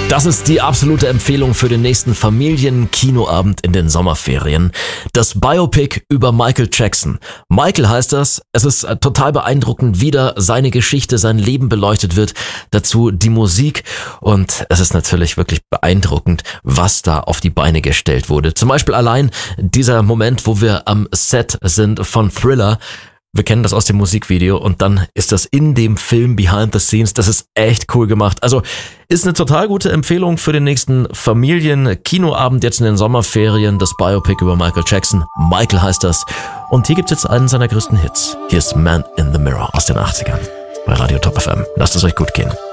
Das ist die absolute Empfehlung für den nächsten Familienkinoabend in den Sommerferien. Das Biopic über Michael Jackson. Michael heißt das. Es ist total beeindruckend, wie da seine Geschichte, sein Leben beleuchtet wird. Dazu die Musik. Und es ist natürlich wirklich beeindruckend, was da auf die Beine gestellt wurde. Zum Beispiel allein dieser Moment, wo wir am Set sind von Thriller. Wir kennen das aus dem Musikvideo und dann ist das in dem Film Behind the Scenes. Das ist echt cool gemacht. Also ist eine total gute Empfehlung für den nächsten Familien-Kinoabend jetzt in den Sommerferien. Das Biopic über Michael Jackson. Michael heißt das. Und hier gibt's jetzt einen seiner größten Hits. Hier ist Man in the Mirror aus den 80ern bei Radio Top FM. Lasst es euch gut gehen.